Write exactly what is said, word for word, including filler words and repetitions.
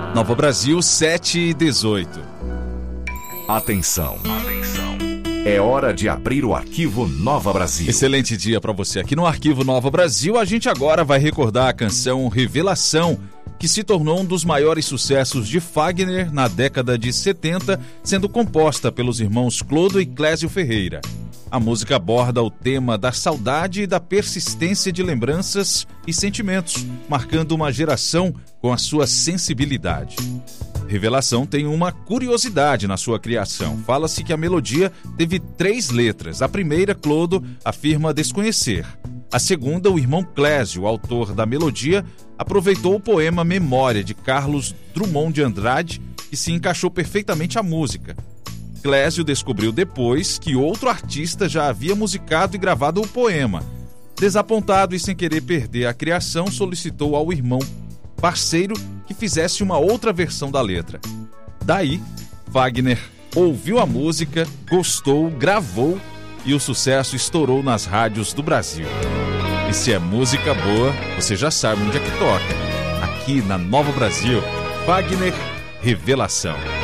Nova Brasil, sete e dezoito. Atenção, atenção. É hora de abrir o Arquivo Nova Brasil. Excelente dia para você. Aqui no Arquivo Nova Brasil, a gente agora vai recordar a canção Revelação, que se tornou um dos maiores sucessos de Fagner na década de setenta, sendo composta pelos irmãos Clodo e Clésio Ferreira. A música aborda o tema da saudade e da persistência de lembranças e sentimentos, marcando uma geração com a sua sensibilidade. Revelação tem uma curiosidade na sua criação. Fala-se que a melodia teve três letras. A primeira, Clodo, afirma desconhecer. A segunda, o irmão Clésio, autor da melodia, aproveitou o poema Memória, de Carlos Drummond de Andrade, que se encaixou perfeitamente à música. Clésio descobriu depois que outro artista já havia musicado e gravado o poema. Desapontado e sem querer perder a criação, solicitou ao irmão parceiro que fizesse uma outra versão da letra. Daí, Fagner ouviu a música, gostou, gravou e o sucesso estourou nas rádios do Brasil. E se é música boa, você já sabe onde é que toca. Aqui na Nova Brasil, Fagner, Revelação.